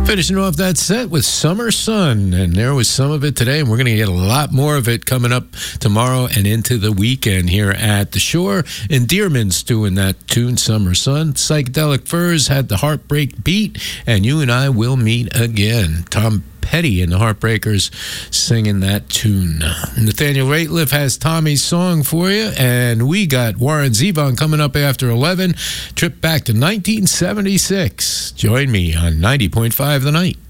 Finishing off that set with Summer Sun, and there was some of it today, and we're going to get a lot more of it coming up tomorrow and into the weekend here at the Shore. Endearment's doing that tune, Summer Sun. Psychedelic Furs had the Heartbreak Beat, and You and I Will Meet Again. Tom Petty and the Heartbreakers singing that tune. Nathaniel Rateliff has Tommy's song for you, and we got Warren Zevon coming up after 11. Trip back to 1976. Join me on 90.5 The Night.